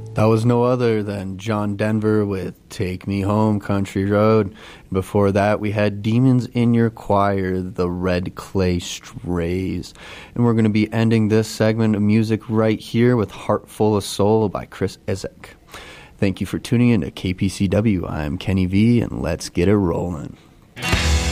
That was no other than John Denver with Take Me Home, Country Road. Before that, we had Demons in Your Choir, the Red Clay Strays. And we're going to be ending this segment of music right here with Heart Full of Soul by Chris Isaak. Thank you for tuning in to KPCW. I'm Kenny V, and let's get it rolling.